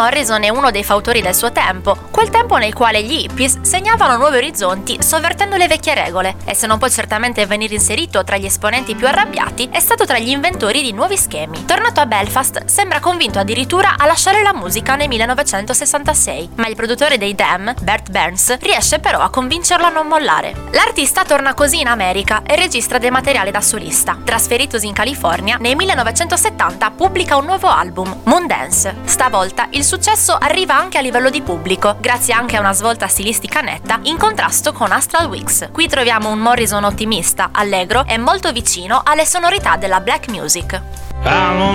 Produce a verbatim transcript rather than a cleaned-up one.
Morrison è uno dei fautori del suo tempo, quel tempo nel quale gli hippies segnavano nuovi orizzonti sovvertendo le vecchie regole, e se non può certamente venire inserito tra gli esponenti più arrabbiati, è stato tra gli inventori di nuovi schemi. Tornato a Belfast, sembra convinto addirittura a lasciare la musica nel millenovecentosessantasei, ma il produttore dei Them, Bert Burns, riesce però a convincerlo a non mollare. L'artista torna così in America e registra del materiale da solista. Trasferitosi in California, nel millenovecentosettanta pubblica un nuovo album, Moondance. Stavolta il successo arriva anche a livello di pubblico, grazie anche a una svolta stilistica netta in contrasto con Astral Weeks. Qui troviamo un Morrison ottimista, allegro e molto vicino alle sonorità della black music.